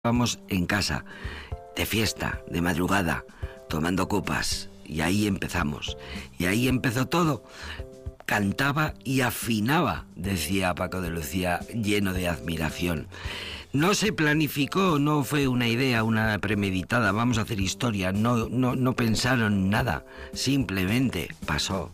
Estábamos en casa, de fiesta, de madrugada, tomando copas, y ahí empezamos. Y ahí empezó todo. Cantaba y afinaba, decía Paco de Lucía, lleno de admiración. No se planificó, no fue una idea, una premeditada, vamos a hacer historia, no pensaron nada, simplemente pasó.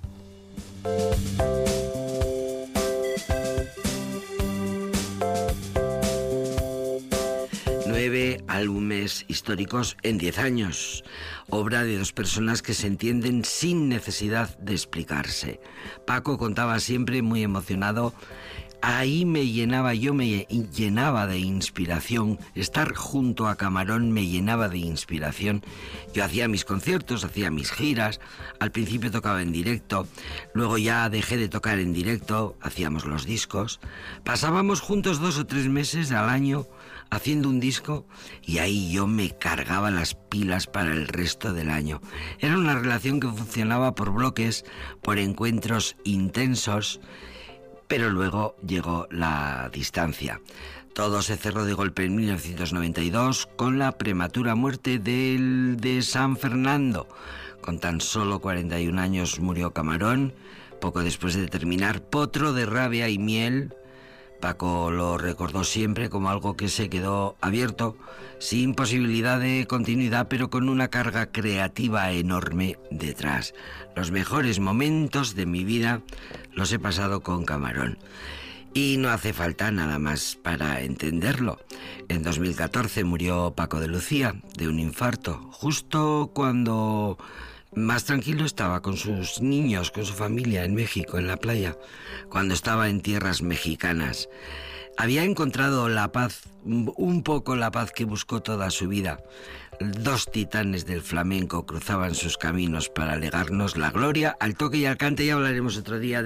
9 álbumes históricos en 10 años, obra de dos personas que se entienden sin necesidad de explicarse. Paco contaba siempre muy emocionado: ahí yo me llenaba de inspiración, estar junto a Camarón me llenaba de inspiración. Yo hacía mis conciertos, hacía mis giras, al principio tocaba en directo, luego ya dejé de tocar en directo, hacíamos los discos, pasábamos juntos 2 o 3 meses al año haciendo un disco y ahí yo me cargaba las pilas para el resto del año. Era una relación que funcionaba por bloques, por encuentros intensos. Pero luego llegó la distancia. Todo se cerró de golpe en 1992 con la prematura muerte de San Fernando. Con tan solo 41 años murió Camarón, poco después de terminar Potro de Rabia y Miel. Paco lo recordó siempre como algo que se quedó abierto, sin posibilidad de continuidad, pero con una carga creativa enorme detrás. Los mejores momentos de mi vida los he pasado con Camarón. Y no hace falta nada más para entenderlo. En 2014 murió Paco de Lucía de un infarto, justo cuando más tranquilo estaba con sus niños, con su familia en México, en la playa, cuando estaba en tierras mexicanas. Había encontrado la paz, un poco la paz que buscó toda su vida. 2 titanes del flamenco cruzaban sus caminos para legarnos la gloria al toque y al cante. Ya hablaremos otro día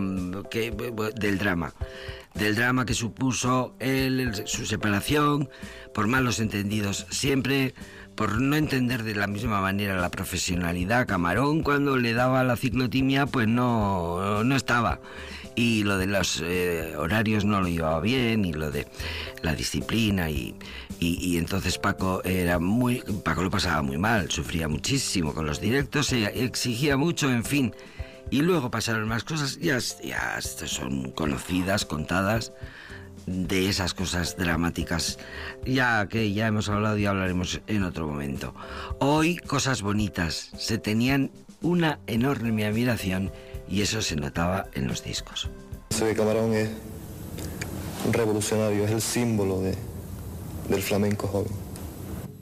del drama que supuso su separación por malos entendidos, siempre por no entender de la misma manera la profesionalidad. Camarón, cuando le daba la ciclotimia, pues no estaba. Y lo de los horarios no lo llevaba bien, y lo de la disciplina, y entonces Paco lo pasaba muy mal, sufría muchísimo con los directos, se exigía mucho, en fin. Y luego pasaron más cosas, ya son conocidas, contadas, de esas cosas dramáticas, ya que ya hemos hablado y hablaremos en otro momento. Hoy, cosas bonitas, se tenían una enorme admiración y eso se notaba en los discos. Camarón es un revolucionario, es el símbolo del flamenco joven.